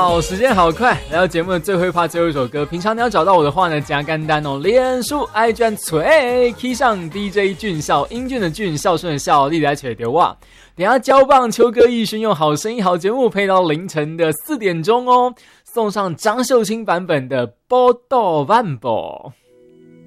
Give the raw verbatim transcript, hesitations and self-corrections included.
好，时间好快，来到节目的最后一趴，最后一首歌。平常你要找到我的话呢，加干单哦，脸书 I G 吹 K 上 D J 俊孝，英俊的俊，孝顺的孝，历来吹丢哇。等一下交棒秋歌艺勋用好声音好节目配到凌晨的四点钟哦，送上张秀清版本的《波多万波》。